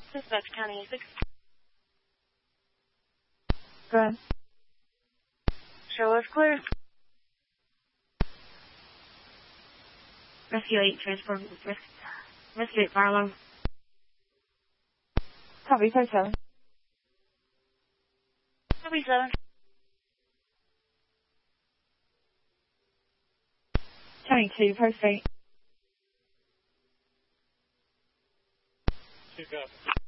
Suspect County 6. Go ahead. Show is clear. Rescue 8, transport. Rescue 8, fire alarm. Copy, 5-7. Copy 7. County 2, post 8. 2 copies.